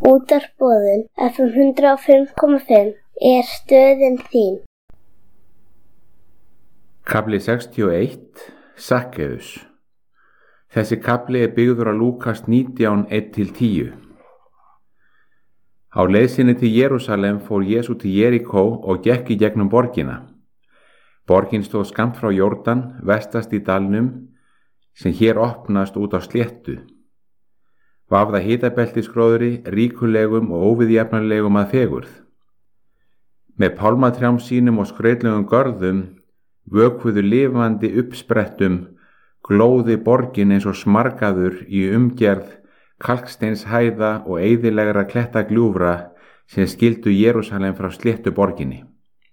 Útvarpsboðun FM 105,5 er stöðin þín. Kafli 61. Sakkeus. Þessi kafli er byggður á Lúkas 19, 1-10. Á leið sinni til Jerúsalem fór Jesú til Jeríkó og gekk í gegnum borgina. Borgin stóð skammt frá Jórdan, vestast í dalnum, sem hér opnast út á sléttu. Vafða hitabeltisgróðri, ríkulegum og óviðjafnarlegum að fegurð. Með pálmatrjám sínum og skrautlegum görðum vökvuðu lifandi uppsprettum glóði borgin eins og smargaður í umgerð kalksteins hæða og eyðilegra klettagljúfra sem skildu Jerúsalem frá sléttu borginni.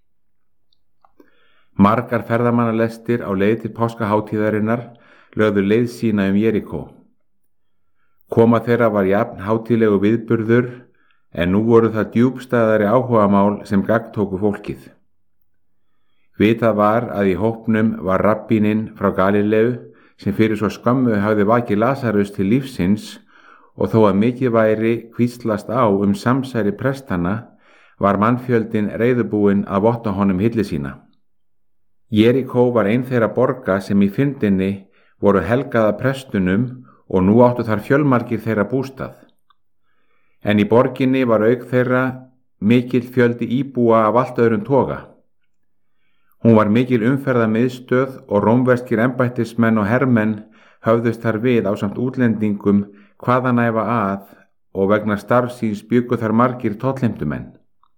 Margar ferðamannalestir á leið til páskaháttíðarinnar lögðu leið sína Jeríkó. Koma þeirra var jafn hátíðlegu viðburður, en nú voru það djúpstæðari áhugamál sem gagntóku fólkið. Vitað var að í hópnum var rabbíninn frá Galileu sem fyrir svo skömmu hafði vakið Lasarus til lífsins, og þó að mikið væri hvíslast á samsæri prestanna var mannfjöldinn reiðubúinn að votta honum hylli sína. Jeríkó var ein þeirra borga sem í fyndinni voru helgaða prestunum og nú áttu þar fjölmargir þeirra bústað. En í borginni var auk þeirra mikill fjöldi íbúa af allt öðrum toga. Hún var mikil umferðamiðstöð og rómverskir embættismenn og hermenn höfðust þar við ásamt útlendingum hvaðanæfa að, og vegna starfsins bjuggu þar margir tollheimtumenn.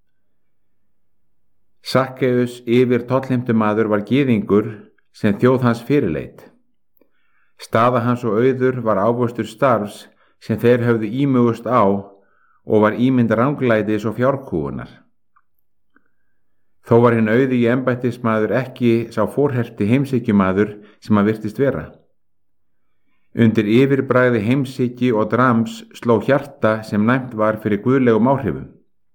Sakkeus yfir tollheimtumaður var gyðingur sem þjóð hans fyrirleit. Staða hans og auður var ávöxtur starfs sem þeir höfðu ímugust á og var ímynd ranglætis og fjárkúgunar. Þó var hinn auðigi embættismaður ekki sá forherti heimshyggjumaður sem hann virtist vera. Undir yfirbragði heimshyggju og drams sló hjarta sem næmt var fyrir guðlegum áhrifum.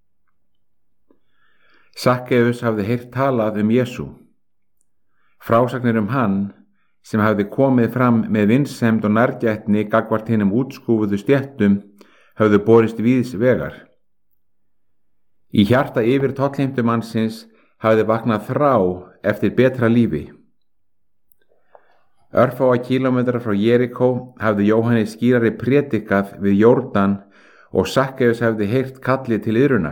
Sakkeus hafði heyrt talað Jesú. Frásagnir hann sem hafði komið fram með vinsemd og nærgætni gagnvart hinum útskúfuðu stéttum höfðu borist víðs vegar. Í hjarta yfir tollheimtumannsins hafði vaknað þrá eftir betra lífi. Örfáa kílómetra frá Jeríkó hafði Jóhannes skírari prédikað við Jórdan og Sakkeus hafði heyrt kallið til iðrunar.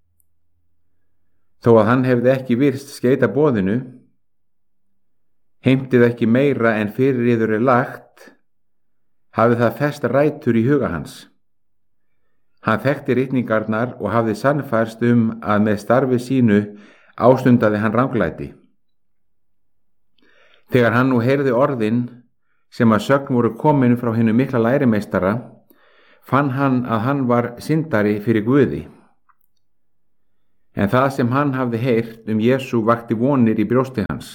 Þó að hann hefði ekki virst skeyta boðinu, heimtið ekki meira en fyrir yður lagt, hafði það fest rætur í huga hans. Hann þekkti ritningarnar og hafði sannfærst að með starfi sínu ástundaði hann ranglæti. Þegar hann nú heyrði orðin sem að sögn voru komin frá hinu mikla lærimeistara, fann hann að hann var syndari fyrir Guði. En það sem hann hafði heyrt Jesú vakti vonir í brjósti hans.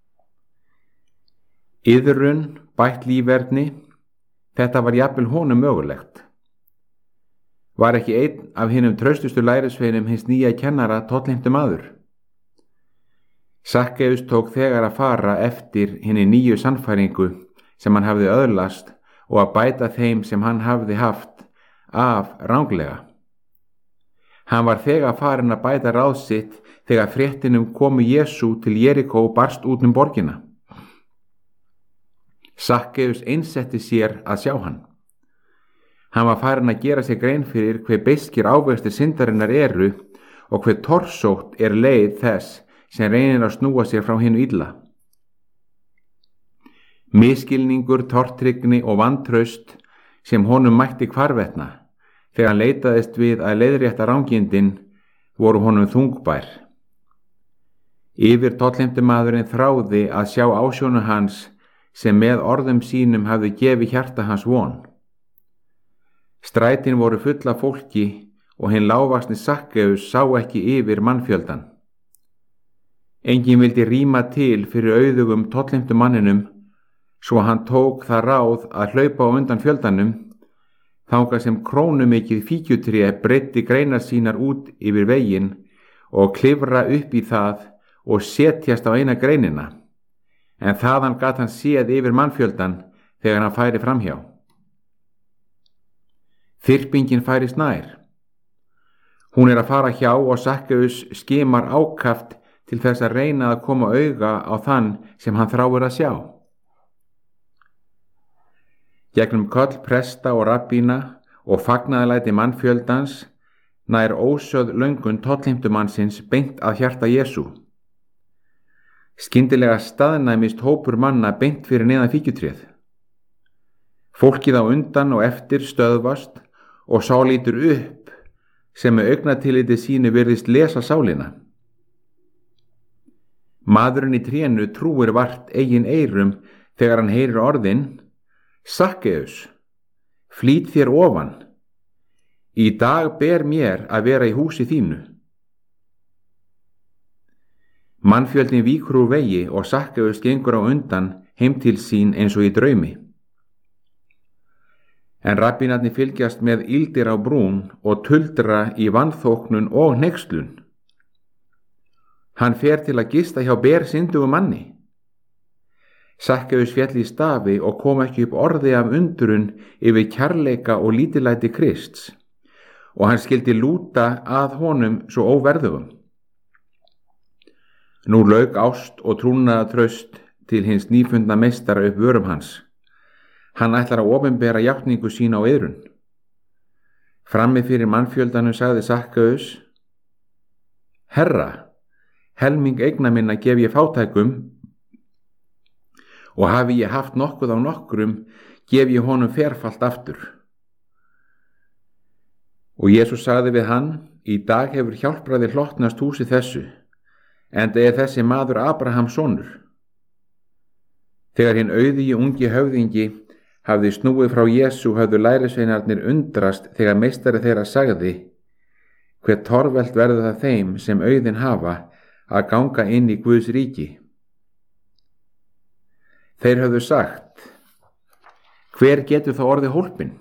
Iðrun, bætt líferni, þetta var jafnvel honum mögulegt. Var ekki einn af hinum traustustu lærisveinum hins nýja kennara tollheimtumaður. Sakkeus tók þegar að fara eftir hinni nýju sannfæringu sem hann hafði öðlast og að bæta þeim sem hann hafði haft af ranglega. Hann var þegar farinn að bæta ráð sitt þegar fréttinum komu Jesú til Jeríkó barst út borgina. Sakkeus einsetti sér að sjá hann. Hann var farinn að gera sér grein fyrir hve beiskir ávextir syndarinnar eru og hve torsótt leið þess sem reynir að snúa sér frá hinu illa. Misskilningur, tortryggni og vantraust sem honum mætti hvarvetna þegar hann leitaðist við að leiðrétta rangindin voru honum þungbær. Yfir tollheimtumaðurinn þráði að sjá ásjónu hans sem með orðum sínum hafði gefið hjarta hans von. Strætin voru full af fólki og hinn lágvaxni Sakkeus sá ekki yfir mannfjöldan. Enginn vildi rýma til fyrir auðugum tollheimtumanninum, svo hann tók það ráð að hlaupa á undan fjöldanum, þangað sem krónumikið fíkjutré breiddi greinar sínar út yfir veginn og klifra upp í það og setjast á eina greinina, en þaðan gat hann séð yfir mannfjöldan þegar hann færi framhjá. Þyrpingin færist nær. Hún að fara hjá og Sakkeus skimar ákaft til þess að reyna að koma auga á þann sem hann þráir að sjá. Gegnum köll presta og rabbína og fagnaðarlæti mannfjöldans nær ósögð löngun tollheimtumannsins beint að hjarta Jesú. Skyndilega staðnæmist hópur manna beint fyrir neðan fíkjutréð. Fólkið á undan og eftir stöðvast og sá lítur upp sem með augnatilliti sínu virðist lesa sálina. Maðurinn í trénu trúir vart eigin eyrum þegar hann heyrir orðin: Sakkeus, flýt þér ofan. Í dag ber mér að vera í húsi þínu. Mannfjöldin víkur úr vegi og Sakkeus gengur á undan heim til sín eins og í draumi. En rabbínarnir fylgjast með ýldir á brún og tuldra í vanþóknun og hneykslun. Hann fer til að gista hjá bersyndugum manni. Sakkeus féll í stafi og kom ekki upp orði af undrun yfir kærleika og lítillæti Krists, og hann skyldi lúta að honum svo óverðugum. Nú lauk ást og trúnaðartraust til hins nýfundna meistara upp vörum hans. Hann ætlar að opinbera játningu sína á iðrun. Frammi fyrir mannfjöldanum sagði Sakkeus: Herra, helming eigna minna gef ég fátækum, og hafi ég haft nokkuð á nokkrum, gef ég honum ferfalt aftur. Og Jesús sagði við hann: Í dag hefur hjálpræði hlotnast húsi þessu, enda þessi maður Abrahams sonur. Þegar hinn auðigi ungi höfðingi hafði snúið frá Jesú höfðu lærisveinarnir undrast þegar meistari þeirra sagði: Hve torvelt verður það þeim sem auðinn hafa að ganga inn í Guðs ríki. Þeir höfðu sagt: Hver getur þá orðið hólpinn?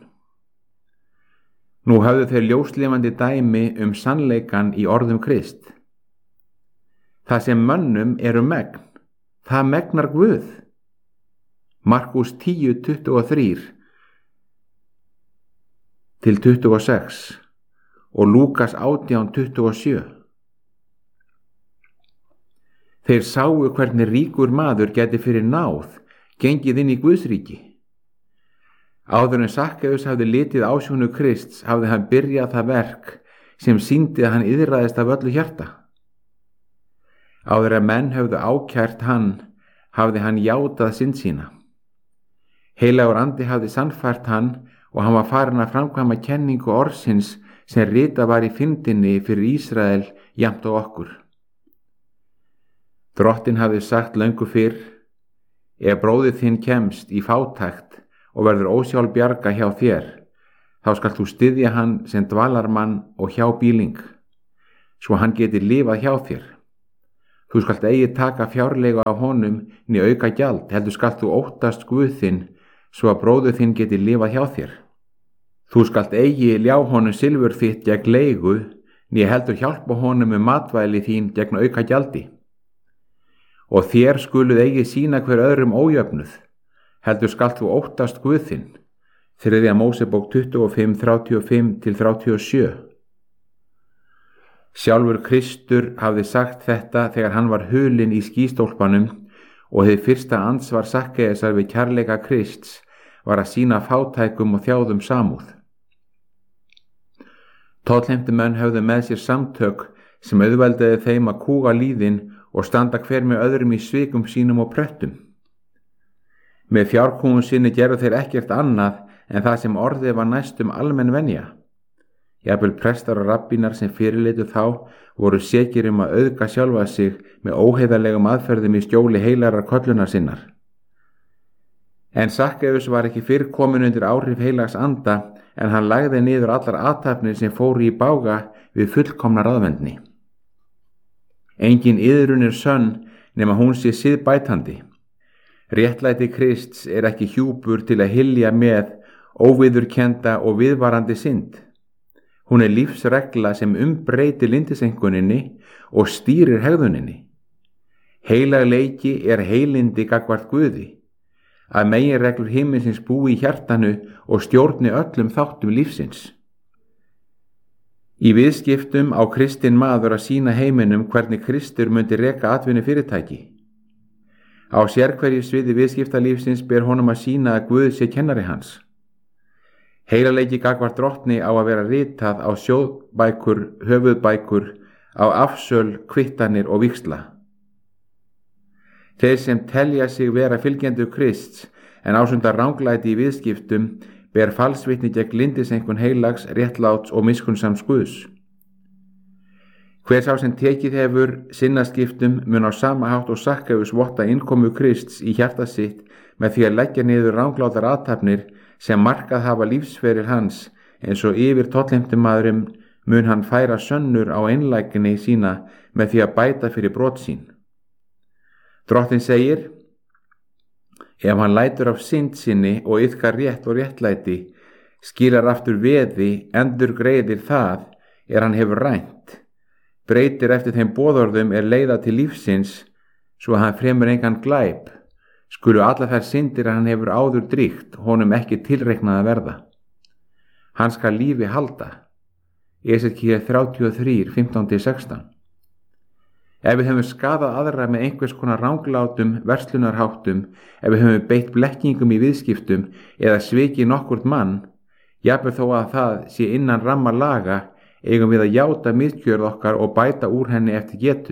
Nú höfðu þeir ljóslifandi dæmi sannleikan í orðum Krist. Það sem mönnum megn, það megnar Guð. Markús 10:23 til 26 og Lúkas 18:27. Þeir sáu hvernig ríkur maður gæti fyrir náð gengið inn í Guðsríki. Áður en Sakkeus hafði litið ásjónu Krists hafði hann byrjað það verk sem sýndi að hann iðraðist af öllu hjarta. Áður en menn höfðu ákært hann hafði hann játað synd sína. Heilagur andi hafði sannfært hann og hann var farinn að framkvæma kenningu orðsins sem ritað var í fyndinni fyrir Ísrael jafnt á okkur. Drottinn hafði sagt löngu fyrr: Ef bróðir þinn kemst í fátækt og verður ósjálfbjarga hjá þér, þá skalt þú styðja hann sem dvalarmann og hjábýling, svo hann geti lifað hjá þér. Þú skalt eigi taka fjárleigu af honum né auka gjald, heldur skalt þú óttast Guð þinn, svo að bróðir þinn geti lifað hjá þér. Þú skalt eigi ljá honum silfur þitt gegn leigu, né heldur hjálpa honum matvæli þín gegn auka gjaldi. Og þér skuluð eigi sýna hver öðrum ójöfnuð, heldur skalt þú óttast Guð þinn. 3. Mósebók 25:35-37. Sjálfur Kristur hafði sagt þetta þegar hann var hulinn í skýstólpanum, og hið fyrsta ansvar Sakkeusar við kærleika Krists var að sýna fátækum og þjáðum samúð. Tollheimtumenn höfðu með sér samtök sem auðveldaði þeim að kúga líðin og standa hver með öðrum í svikum sínum og pröttum. Með fjárkúgun sinni gerðu þeir ekkert annað en það sem orðið var næstum almenn venja. Jafnvel prestar og rabbínar sem fyrirlitu þá voru sekir að auðga sjálfa sig með óheiðarlegum aðferðum í skjóli heilarar kollunar sinnar. En Sakkeus var ekki fyrr komin undir áhrif heilags anda, en hann lagði niður allar athafnir sem fóru í bága við fullkomna ráðvendni. Engin iðrun sönn nema hún sé siðbætandi. Réttlæti Krists ekki hjúpur til að hylja með óviðurkennda og viðvarandi synd. Hún lífsregla sem breytir lindisenguninni og stýrir hegðuninni. Heilagleiki heilindi gagnvart Guði, að meginreglur himinsins búi í hjartanu og stjórni öllum þáttum lífsins. Í viðskiptum á kristinn maður að sýna heiminum hvernig Kristur myndi reka atvinnu fyrirtæki. Á sérhverju sviði viðskiptalífsins ber honum að sýna að Guð sé kennari hans. Heilaleiki gagnvart drottni á að vera ritað á sjóðbækur, höfuðbækur, á afsöl, kvittanir og víxla. Þeir sem telja sig vera fylgjendur Krists en ásundar ranglæti í viðskiptum ber falsvitni gegn lyndiseinkun heilags, réttláts og miskunnsams Guðs. Hver sá sem tekið hefur sinnaskiptum mun á sama hátt og Sakkaeus votta innkomu Krists í hjarta sitt með því að leggja niður ranglátar athafnir sem markað hafa lífsferil hans, eins og yfir tollheimtumaðurinn mun hann færa sönnur á einlægni sína með því að bæta fyrir brot sín. Drottinn segir: ef hann lætur af synd sinni og iðkar rétt og réttlæti, skilar aftur veði, endurgreiðir það hann hefur rænt, breytir eftir þeim boðorðum leiða til lífsins, svo að hann fremur engan glæp, skulu allar þær syndir hann hefur áður dríkt honum ekki tilreiknað að verða. Hann skal lífi halda. Esekíel 33, 15-16. Ef við höfum skadað aðra með einhvers konar ranglátum verslunarháttum, ef við höfum beitt blekkingum í viðskiptum eða svikið nokkurt mann, jafnvel þó að það sé innan ramma laga, eigum við að játa misgjörð okkar og bæta úr henni eftir getu.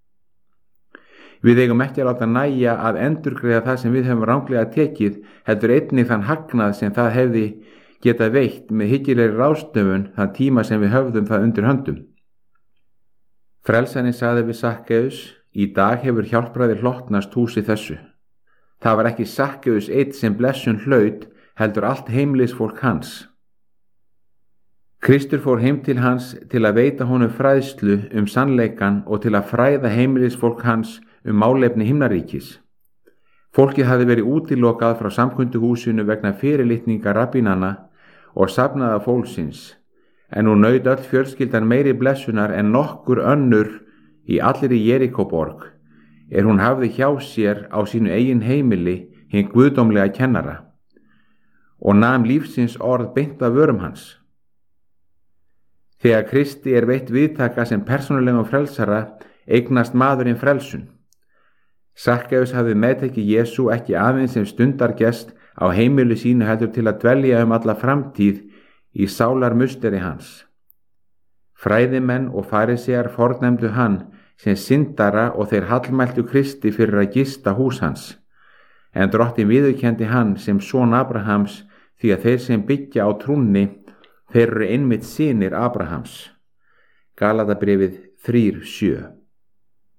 Við eigum ekki að láta nægja að endurgreiða það sem við höfum ranglega tekið, heldur einnig þann hagnað sem það hefði getað veitt með hyggilegri ráðstöfun þann tíma sem við höfðum það undir höndum. Frelsarinn sagði við Sakkaeus: í dag hefur hjálpræði hlotnast húsi þessu. Það var ekki Sakkaeus einn sem blessun hlaut, heldur allt heimilisfólk hans. Kristur fór heim til hans til að veita honum fræðslu sannleikan og til að fræða heimilisfólk hans málefni himnaríkis. Fólkið hafði verið útilokað frá samkunduhúsinu vegna fyrirlitninga rabbínanna og safnaða fólksins, en nú naut öll fjölskyldan meiri blessunar en nokkur önnur í allri Jerikóborg, hún hafði hjá sér á sínu eigin heimili hinn guðdómlega kennara, og nam lífsins orð beint af vörum hans. Þegar Kristi veitt viðtaka sem persónulegum frelsara, eignast maðurinn frelsun. Sakkaeus hafði meðtekið Jesú ekki aðeins sem stundargest á heimilu sínu heldur til að dvelja alla framtíð í sálarmusteri hans. Fræðimenn og farisear fornefndu hann sem syndara og þeir hallmæltu Kristi fyrir að gista hús hans, en Drottinn viðurkenndi hann sem son Abrahams því að þeir sem byggja á trúnni, þeir eru einmitt synir Abrahams. Galatabréfið 3:7.